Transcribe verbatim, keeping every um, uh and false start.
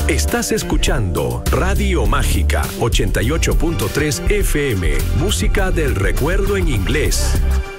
Estás escuchando Radio Mágica ochenta y ocho punto tres F M, música del recuerdo en inglés.